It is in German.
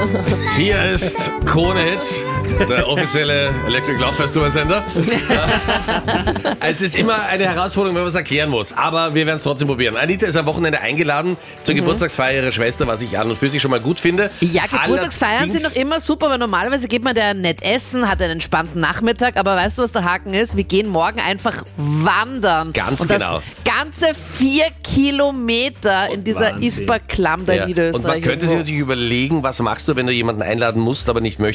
Hier ist Krone Hit, der offizielle Electric Love Festival Sender. Es ist immer eine Herausforderung, wenn man was erklären muss, aber wir werden es trotzdem probieren. Anita ist am Wochenende eingeladen zur Geburtstagsfeier ihrer Schwester, was ich an und für sich schon mal gut finde. Ja, Geburtstagsfeiern sind doch immer super, weil normalerweise geht man da nett essen, hat einen entspannten Nachmittag, aber weißt du, was der Haken ist? Wir gehen morgen einfach wandern. Ganz und genau. Das ganze 4 Kilometer in dieser Isper-Klamm da in Niederösterreich. Und man könnte sich natürlich überlegen, was machst du, wenn du jemanden einladen musst, aber nicht möchtest.